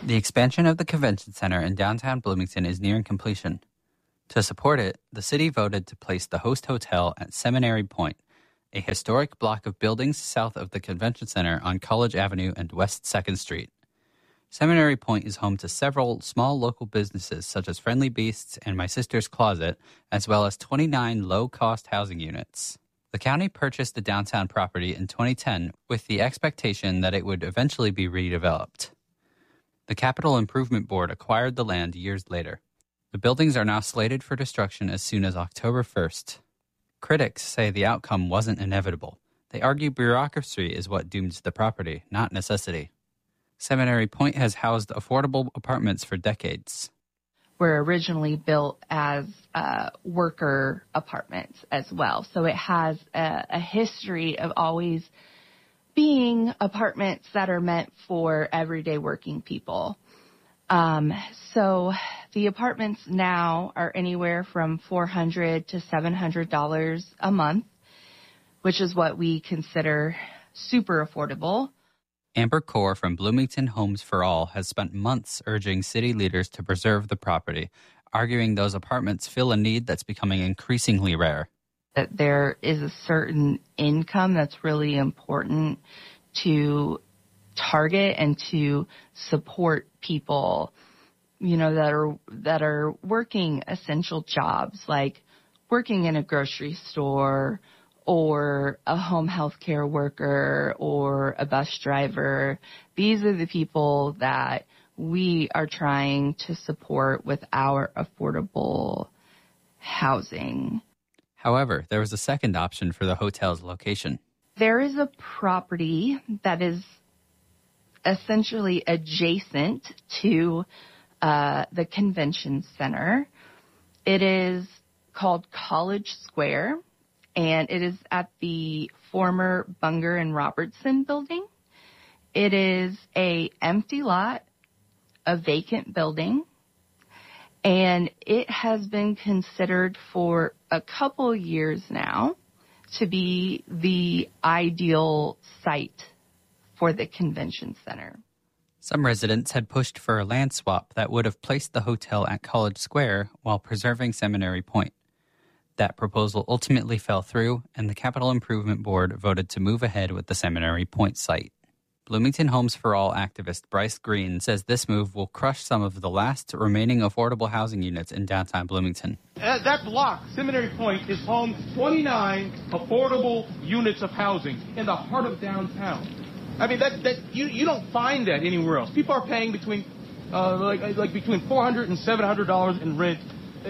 The expansion of the convention center in downtown Bloomington is nearing completion. To support it, the city voted to place the host hotel at Seminary Point, a historic block of buildings south of the convention center on College Avenue and West 2nd Street. Seminary Point is home to several small local businesses such as Friendly Beasts and My Sister's Closet, as well as 29 low-cost housing units. The county purchased the downtown property in 2010 with the expectation that it would eventually be redeveloped. The Capital Improvement Board acquired the land years later. The buildings are now slated for destruction as soon as October 1st. Critics say the outcome wasn't inevitable. They argue bureaucracy is what doomed the property, not necessity. Seminary Point has housed affordable apartments for decades. Were originally built as worker apartments as well. So it has a history of always being apartments that are meant for everyday working people. So the apartments now are anywhere from $400 to $700 a month, which is what we consider super affordable. Amber Kaur from Bloomington Homes for All has spent months urging city leaders to preserve the property, arguing those apartments fill a need that's becoming increasingly rare. That there is a certain income that's really important to target and to support people, you know, that are working essential jobs like working in a grocery store or a home health care worker or a bus driver. These are the people that we are trying to support with our affordable housing. However, there was a second option for the hotel's location. There is a property that is essentially adjacent to the convention center. It is called College Square, and it is at the former Bunger and Robertson building. It is an empty lot, a vacant building, and it has been considered for a couple years now to be the ideal site for the convention center. Some residents had pushed for a land swap that would have placed the hotel at College Square while preserving Seminary Point. That proposal ultimately fell through, and the Capital Improvement Board voted to move ahead with the Seminary Point site. Bloomington Homes for All activist Bryce Green says this move will crush some of the last remaining affordable housing units in downtown Bloomington. That block, Seminary Point, is home to 29 affordable units of housing in the heart of downtown. I mean, you don't find that anywhere else. People are paying between between $400 and $700 in rent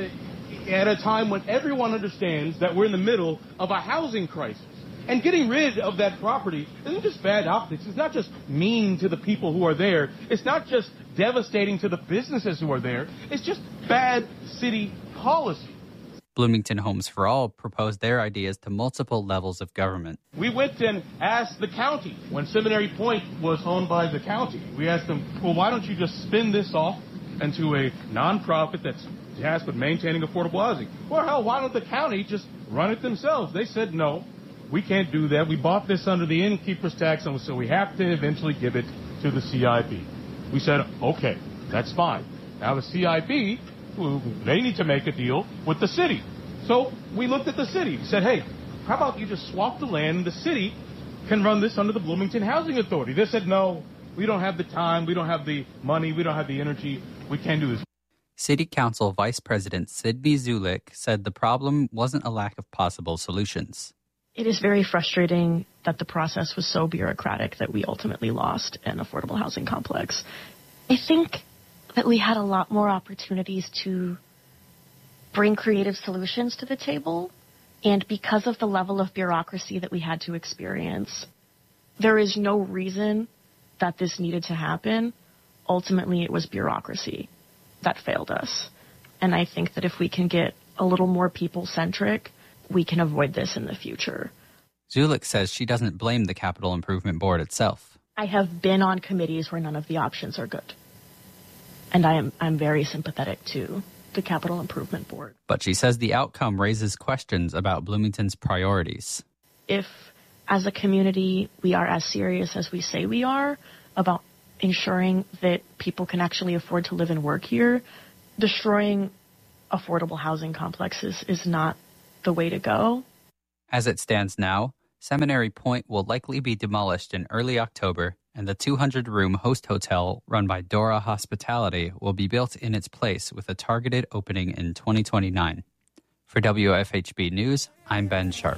at a time when everyone understands that we're in the middle of a housing crisis. And getting rid of that property isn't just bad optics. It's not just mean to the people who are there. It's not just devastating to the businesses who are there. It's just bad city policy. Bloomington Homes for All proposed their ideas to multiple levels of government. We went and asked the county, when Seminary Point was owned by the county, we asked them, well, why don't you just spin this off into a nonprofit that's tasked with maintaining affordable housing? Well, hell, why don't the county just run it themselves? They said, no, we can't do that. We bought this under the innkeeper's tax, and so we have to eventually give it to the CIP. We said, okay, that's fine. Now the CIP, they need to make a deal with the city. So we looked at the city. We said, hey, how about you just swap the land and the city can run this under the Bloomington Housing Authority? They said, no, we don't have the time, we don't have the money, we don't have the energy, we can't do this. City Council Vice President Sidney Zulik said the problem wasn't a lack of possible solutions. It is very frustrating that the process was so bureaucratic that we ultimately lost an affordable housing complex. I think that we had a lot more opportunities to bring creative solutions to the table, and because of the level of bureaucracy that we had to experience, there is no reason that this needed to happen. Ultimately, it was bureaucracy that failed us. And I think that if we can get a little more people-centric, we can avoid this in the future. Zulik says she doesn't blame the Capital Improvement Board itself. I have been on committees where none of the options are good. And I'm very sympathetic to the Capital Improvement Board. But she says the outcome raises questions about Bloomington's priorities. If, as a community, we are as serious as we say we are about ensuring that people can actually afford to live and work here, destroying affordable housing complexes is not the way to go. As it stands now, Seminary Point will likely be demolished in early October, and the 200-room host hotel run by Dora Hospitality will be built in its place with a targeted opening in 2029. For WFHB News, I'm Ben Sharp.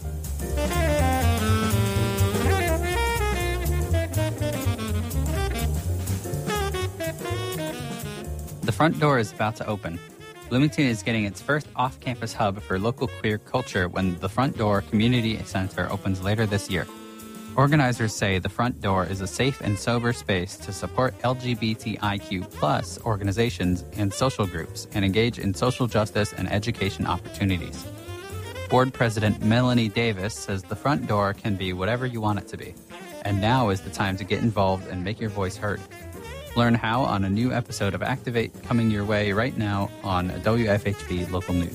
The front door is about to open. Bloomington is getting its first off-campus hub for local queer culture when the Front Door Community Center opens later this year. Organizers say the Front Door is a safe and sober space to support LGBTIQ+ organizations and social groups and engage in social justice and education opportunities. Board President Melanie Davis says the Front Door can be whatever you want it to be, and now is the time to get involved and make your voice heard. Learn how on a new episode of Activate coming your way right now on WFHB Local News.